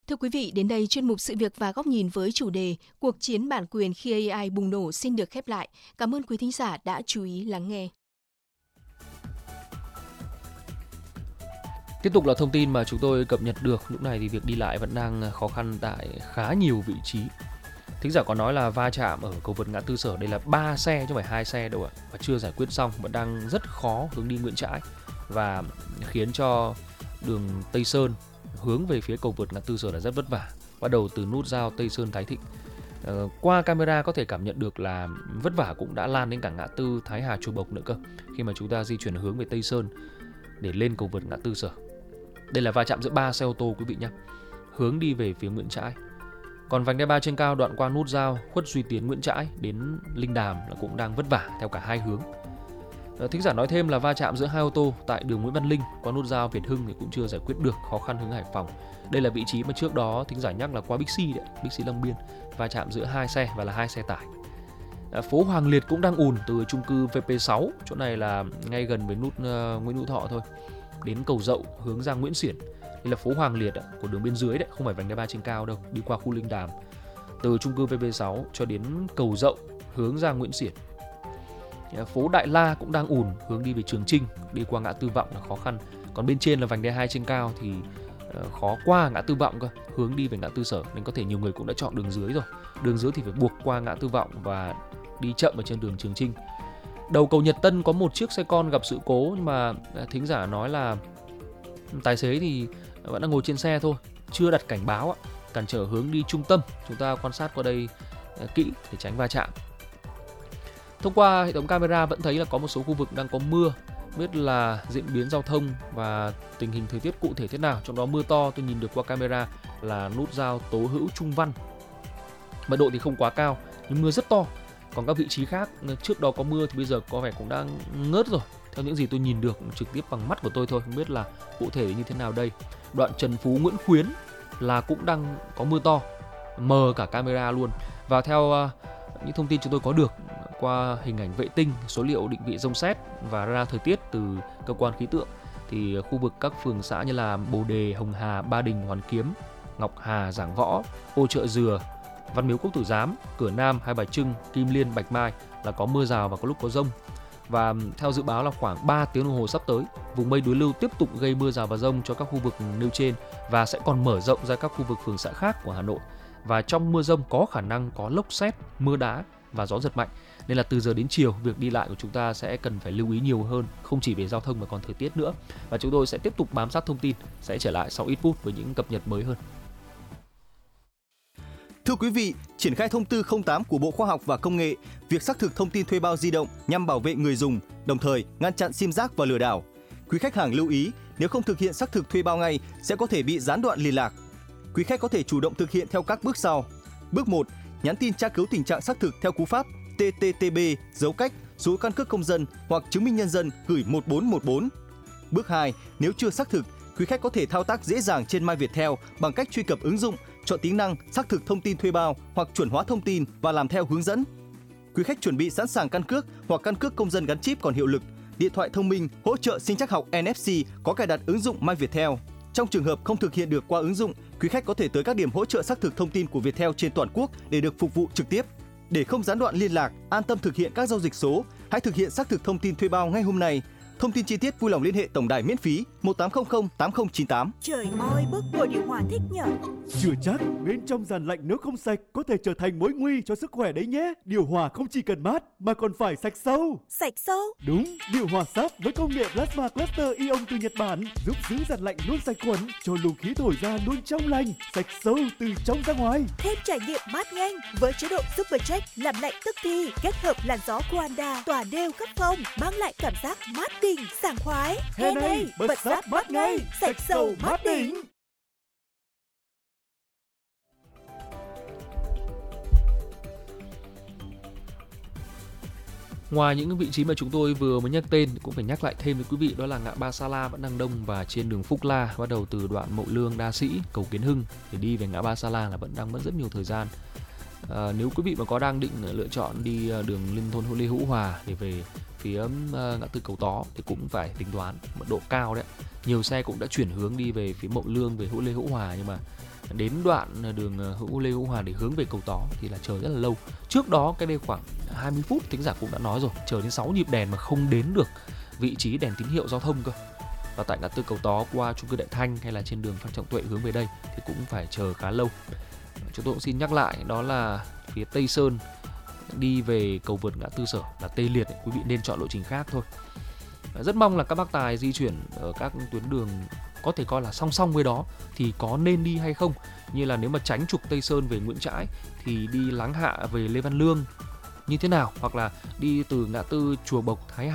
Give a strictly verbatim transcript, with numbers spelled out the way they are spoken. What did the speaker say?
Thưa quý vị, đến đây chuyên mục Sự việc và góc nhìn với chủ đề Cuộc chiến bản quyền khi a i bùng nổ xin được khép lại. Cảm ơn quý thính giả đã chú ý lắng nghe. Tiếp tục là thông tin mà chúng tôi cập nhật được. Lúc này thì việc đi lại vẫn đang khó khăn tại khá nhiều vị trí. Thính giả có nói là va chạm ở cầu vượt ngã tư Sở, đây là ba xe chứ không phải hai xe đâu ạ, và chưa giải quyết xong, vẫn đang rất khó hướng đi Nguyễn Trãi và khiến cho đường Tây Sơn hướng về phía cầu vượt ngã tư Sở là rất vất vả. Bắt đầu từ nút giao Tây Sơn Thái Thịnh. Ờ, qua camera có thể cảm nhận được là vất vả cũng đã lan đến cả ngã tư Thái Hà Chùa Bộc nữa cơ, khi mà chúng ta di chuyển hướng về Tây Sơn để lên cầu vượt ngã tư Sở. Đây là va chạm giữa ba xe ô tô quý vị nhé, hướng đi về phía Nguyễn Trãi. Còn vành đai ba trên cao đoạn qua nút giao Khuất Duy Tiến Nguyễn Trãi đến Linh Đàm là cũng đang vất vả theo cả hai hướng. Thính giả nói thêm là va chạm giữa hai ô tô tại đường Nguyễn Văn Linh qua nút giao Việt Hưng thì cũng chưa giải quyết được, khó khăn hướng Hải Phòng. Đây là vị trí mà trước đó thính giả nhắc là qua Bixi đấy, Bixi Long Biên, va chạm giữa hai xe và là hai xe tải. Phố Hoàng Liệt cũng đang ùn từ chung cư vê pê sáu, chỗ này là ngay gần với nút uh, Nguyễn Hữu Thọ thôi, đến cầu Dậu hướng ra Nguyễn Xiển. Đây là phố Hoàng Liệt của đường bên dưới đấy, không phải vành đai ba trên cao đâu, đi qua khu Linh Đàm, từ chung cư vê pê sáu cho đến cầu Dậu hướng ra Nguyễn Xiển. Phố Đại La cũng đang ùn hướng đi về Trường Chinh, đi qua ngã tư Vọng là khó khăn. Còn bên trên là vành đai hai trên cao thì khó qua ngã tư Vọng cơ, hướng đi về ngã tư Sở, nên có thể nhiều người cũng đã chọn đường dưới rồi. Đường dưới thì phải buộc qua ngã tư Vọng và đi chậm ở trên đường Trường Chinh. Đầu cầu Nhật Tân có một chiếc xe con gặp sự cố, nhưng mà thính giả nói là tài xế thì vẫn đang ngồi trên xe thôi, chưa đặt cảnh báo cản trở hướng đi trung tâm. Chúng ta quan sát qua đây kỹ để tránh va chạm. Thông qua hệ thống camera vẫn thấy là có một số khu vực đang có mưa, biết là diễn biến giao thông và tình hình thời tiết cụ thể thế nào. Trong đó mưa to tôi nhìn được qua camera là nút giao Tố Hữu Trung Văn. Mật độ thì không quá cao nhưng mưa rất to. Còn các vị trí khác trước đó có mưa thì bây giờ có vẻ cũng đang ngớt rồi. Theo những gì tôi nhìn được trực tiếp bằng mắt của tôi thôi, không biết là cụ thể như thế nào đây. Đoạn Trần Phú Nguyễn Khuyến là cũng đang có mưa to, mờ cả camera luôn. Và theo uh, những thông tin chúng tôi có được qua hình ảnh vệ tinh, số liệu định vị rông sét và radar thời tiết từ cơ quan khí tượng, thì khu vực các phường xã như là Bồ Đề, Hồng Hà, Ba Đình, Hoàn Kiếm, Ngọc Hà, Giảng Võ, Ô Chợ Dừa, Văn Miếu Quốc Tử Giám, Cửa Nam, Hai Bà Trưng, Kim Liên, Bạch Mai là có mưa rào và có lúc có dông. Và theo dự báo là khoảng ba tiếng đồng hồ sắp tới, vùng mây đối lưu tiếp tục gây mưa rào và dông cho các khu vực nêu trên và sẽ còn mở rộng ra các khu vực phường xã khác của Hà Nội. Và trong mưa dông có khả năng có lốc sét, mưa đá và gió giật mạnh. Nên là từ giờ đến chiều, việc đi lại của chúng ta sẽ cần phải lưu ý nhiều hơn, không chỉ về giao thông mà còn thời tiết nữa. Và chúng tôi sẽ tiếp tục bám sát thông tin, sẽ trở lại sau ít phút với những cập nhật mới hơn. Thưa quý vị, triển khai thông tư không tám của Bộ Khoa học và Công nghệ, việc xác thực thông tin thuê bao di động nhằm bảo vệ người dùng, đồng thời ngăn chặn sim rác và lừa đảo. Quý khách hàng lưu ý, nếu không thực hiện xác thực thuê bao ngay sẽ có thể bị gián đoạn liên lạc. Quý khách có thể chủ động thực hiện theo các bước sau. Bước một, nhắn tin tra cứu tình trạng xác thực theo cú pháp T T T B dấu cách số căn cước công dân hoặc chứng minh nhân dân gửi một bốn một bốn. Bước hai, nếu chưa xác thực, quý khách có thể thao tác dễ dàng trên My Viettel bằng cách truy cập ứng dụng, chọn tính năng xác thực thông tin thuê bao hoặc chuẩn hóa thông tin và làm theo hướng dẫn. Quý khách chuẩn bị sẵn sàng căn cước hoặc căn cước công dân gắn chip còn hiệu lực, điện thoại thông minh hỗ trợ sinh trắc học N F C có cài đặt ứng dụng My Viettel. Trong trường hợp không thực hiện được qua ứng dụng, quý khách có thể tới các điểm hỗ trợ xác thực thông tin của Viettel trên toàn quốc để được phục vụ trực tiếp. Để không gián đoạn liên lạc, an tâm thực hiện các giao dịch số, hãy thực hiện xác thực thông tin thuê bao ngay hôm nay. Thông tin chi tiết vui lòng liên hệ tổng đài miễn phí một tám không không tám không chín tám. Trời ơi, bức bộ điều hòa thích nhở. Chưa chắc, bên trong dàn lạnh nếu không sạch có thể trở thành mối nguy cho sức khỏe đấy nhé. Điều hòa không chỉ cần mát mà còn phải sạch sâu. Sạch sâu? Đúng, điều hòa sáp với công nghệ Plasma Cluster Ion từ Nhật Bản giúp giữ dàn lạnh luôn sạch khuẩn, cho luồng khí thổi ra luôn trong lành, sạch sâu từ trong ra ngoài. Thêm trải nghiệm mát nhanh với chế độ Super Check làm lạnh tức thì, kết hợp làn gió Coanda tỏa đều khắp phòng, mang lại cảm giác mát đỉnh, sảng khoái. Hè này, bật sáp mát ngay, sạch sâu mát đỉnh. Ngoài những vị trí mà chúng tôi vừa mới nhắc tên, cũng phải nhắc lại thêm với quý vị, đó là ngã ba Sa La vẫn đang đông và trên đường Phúc La bắt đầu từ đoạn Mậu Lương, Đa Sĩ, cầu Kiến Hưng để đi về ngã ba Sa La là vẫn đang mất rất nhiều thời gian. À, nếu quý vị mà có đang định lựa chọn đi đường liên thôn Lê Hữu Hòa để về phía uh, ngã tư Cầu Tó thì cũng phải tính toán mật độ cao đấy. Nhiều xe cũng đã chuyển hướng đi về phía Mậu Lương, về Lê Hữu Hòa, nhưng mà đến đoạn đường Hữu Lê Hữu Hoàn để hướng về cầu Tó thì là chờ rất là lâu. Trước đó cái đây khoảng hai mươi phút, thính giả cũng đã nói rồi, chờ đến sáu nhịp đèn mà không đến được vị trí đèn tín hiệu giao thông cơ. Và tại ngã tư cầu Tó qua chung cư Đại Thanh hay là trên đường Phan Trọng Tuệ hướng về đây thì cũng phải chờ khá lâu. Chúng tôi cũng xin nhắc lại, đó là phía Tây Sơn đi về cầu vượt ngã tư Sở là tê liệt, quý vị nên chọn lộ trình khác thôi. Rất mong là các bác tài di chuyển ở các tuyến đường có thể coi là song song với đó thì có nên đi hay không. Như là nếu mà tránh trục Tây Sơn về Nguyễn Trãi thì đi Láng Hạ về Lê Văn Lương như thế nào, hoặc là đi từ ngã tư Chùa Bộc Thái Hà